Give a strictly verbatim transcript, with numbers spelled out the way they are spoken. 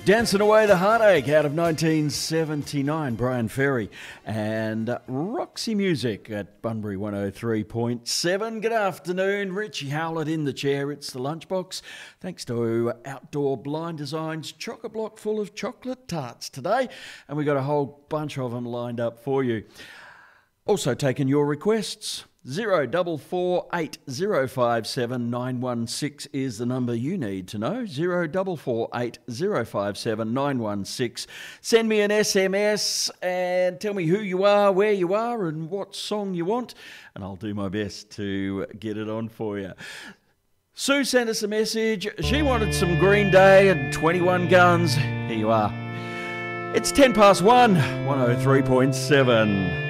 Dancing Away the Heartache out of nineteen seventy-nine, Brian Ferry. And uh, Roxy Music at Bunbury one oh three point seven. Good afternoon, Richie Howlett in the chair. It's the Lunchbox. Thanks to Outdoor Blind Designs, chock-a-block full of chocolate tarts today. And we got a whole bunch of them lined up for you. Also taking your requests. Zero double four eight zero five seven nine one six is the number you need to know. Zero double four eight zero five seven nine one six. Send me an S M S and tell me who you are, where you are, and what song you want, and I'll do my best to get it on for you. Sue sent us a message. She wanted some Green Day and twenty-one Guns. Here you are. It's ten past one. one oh three point seven.